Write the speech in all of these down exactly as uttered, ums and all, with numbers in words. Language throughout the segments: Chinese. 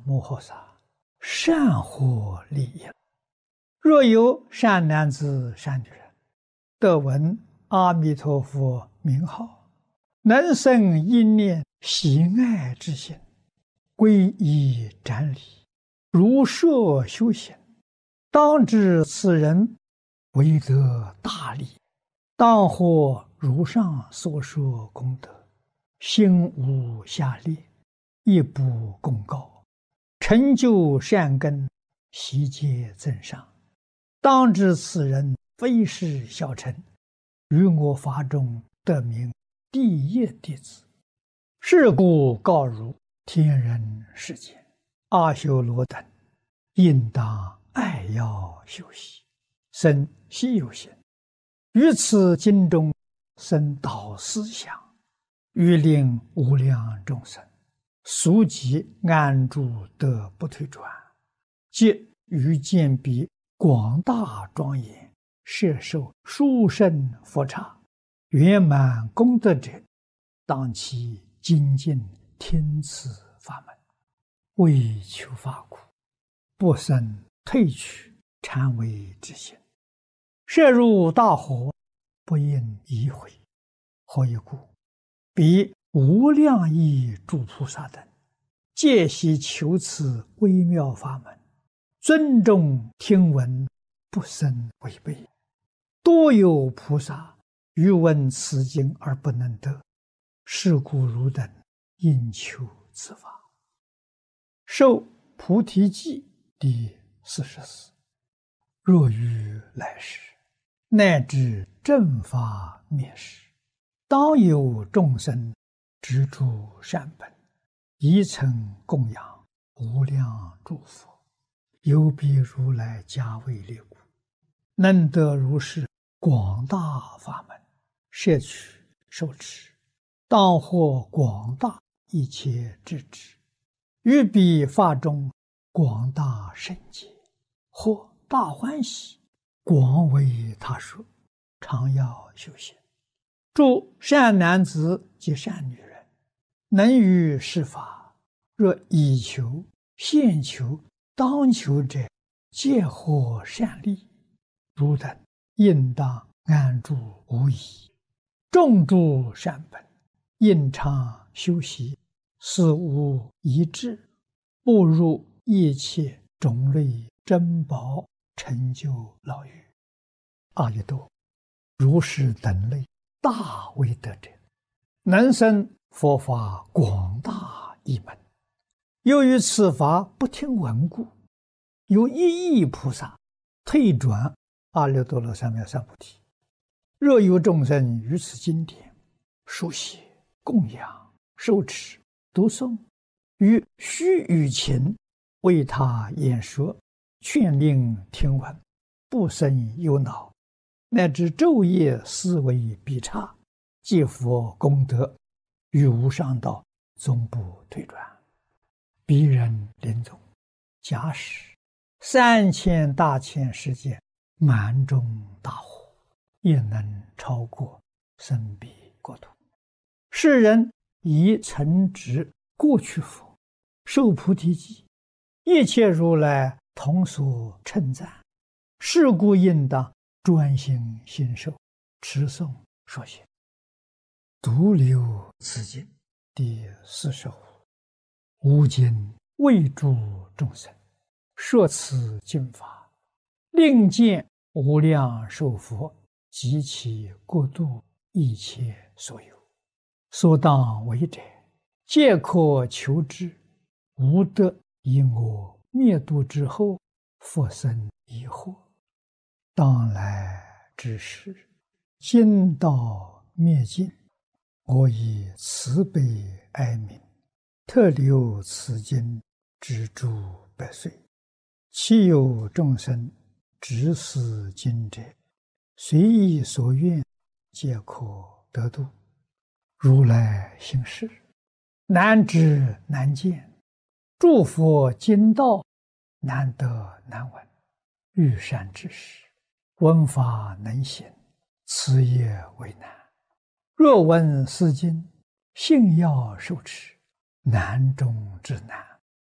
摩诃萨，善获利益。若有善男子、善女人，得闻阿弥陀佛名号，能生一念喜爱之心，皈依瞻礼，如设修行，当知此人为得大利，当获如上所说功德，心无下劣，亦不功高，成就善根，悉皆增上。当知此人非是小乘，于我法中得名第一弟子。是故告汝天人世间阿修罗等，应当爱要修习，生希有心，于此经中生导思想，欲令无量众生速即安住得不退转，即于见彼广大庄严，摄受殊胜佛刹，圆满功德者，当其精进听此法门，为求法苦，不生退去禅为之心，摄入大火，不应移回。何以故？彼无量亿诸菩萨等，皆悉求此微妙法门，尊重听闻，不生违背。多有菩萨欲闻此经而不能得，是故汝等应求此法。受菩提记第四十四。若于来世，乃至正法灭世，当有众生执著善本，宜曾供养无量诸佛，有彼如来加为列故，能得如是广大法门，摄取受持，当获广大一切智智，于彼法中广大圣解，或大欢喜，广为他说，常要修行。诸善男子及善女人，能于是法，若以求、现求、当求者，皆获善利。汝等应当安住无疑，种诸善本，应常修习，死无遗志，步入一切种类珍宝，成就牢狱。阿逸多，如是等类大威德者，能生佛法广大一门。由于此法不听闻故，有一亿菩萨退转阿耨多罗三藐三菩提。若有众生于此经典书写、供养、受持、读诵，于须臾前为他演说，劝令听闻，不生忧恼，乃至昼夜思维必差，皆佛功德，于无上道终不退转。彼人临终，假使三千大千世界满中大火，也能超过生彼国土。世人以曾植过去佛，受菩提记，一切如来同所称赞。是故应当专心信受，持诵说行。独留此经第四十五。吾今为诸众生说此经法，令见无量寿佛及其国度一切所有，所当为者，皆可求之，无得以我灭度之后复生疑惑。当来之时，今道灭尽，我以慈悲哀悯，特留此经之诸百岁。其有众生执此经者，随意所愿，皆可得度。如来行事，难知难见，诸佛经道难得难闻。欲善之事，闻法能行，此也为难。若闻是经，信要受持，难中之难。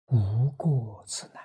无过此难。